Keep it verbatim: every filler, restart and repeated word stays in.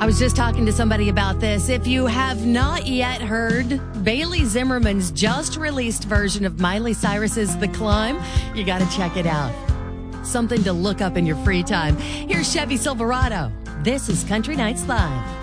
I was just talking to somebody about this. If you have not yet heard Bailey Zimmerman's just released version of Miley Cyrus's The Climb, you got to check it out. Something to look up in your free time. Here's Chevy Silverado. This is Country Nights Live.